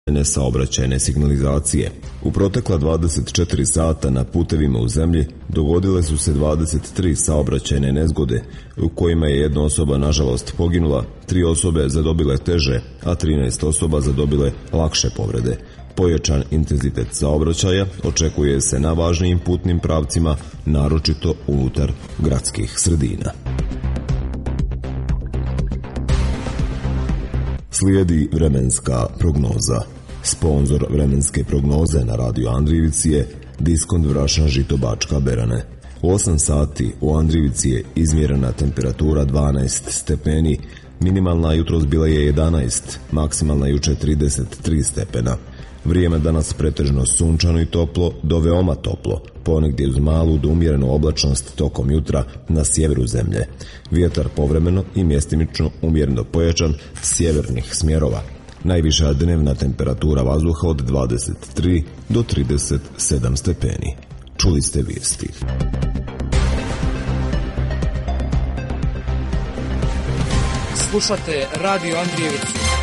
saobraćajne signalizacije. U protekla 24 sata na putevima u zemlji dogodile su se 23 saobraćajne nezgode u kojima je jedna osoba nažalost poginula, 3 osobe zadobile teže, a 13 osoba zadobile lakše povrede. Pojačan intenzitet saobraćaja očekuje se na važnijim putnim pravcima, naročito unutar gradskih sredina. Slijedi vremenska prognoza. Sponzor vremenske prognoze na Radio Andrijevici je Diskont Vrašan Žito Bačka Berane. U 8 sati u Andrijevici je izmjerena temperatura 12 stepeni, minimalna jutros bila je 11, maksimalna juče 33 stepena. Vrijeme danas pretežno sunčano i toplo do veoma toplo, ponegdje uz malu do umjerenu oblačnost tokom jutra na sjeveru zemlje. Vjetar povremeno i mjestimično umjereno pojačan sjevernih smjerova. Najviša dnevna temperatura vazduha od 23 do 37 stepeni. Čuli ste vijesti. Slušate Radio Andrijevicu.